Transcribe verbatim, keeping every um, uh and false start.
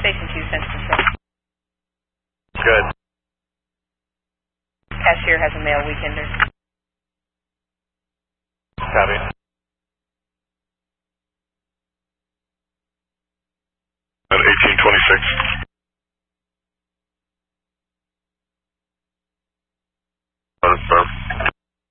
Station two, Central Control. Good. Cashier has a male weekender. Copy.